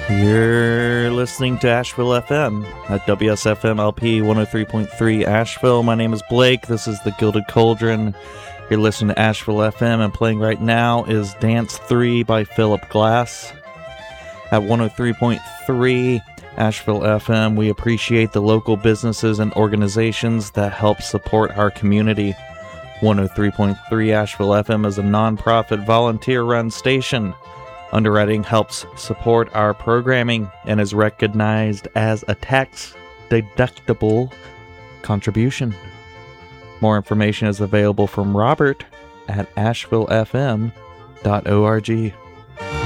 You're listening to Asheville FM at WSFM LP 103.3 Asheville. My name is Blake. This is the Gilded Cauldron. You're listening to Asheville FM, and playing right now is Dance 3 by Philip Glass. At 103.3 Asheville FM, we appreciate the local businesses and organizations that help support our community. 103.3 Asheville FM is a non-profit, volunteer-run station. Underwriting helps support our programming and is recognized as a tax-deductible contribution. More information is available from Robert at ashevillefm.org.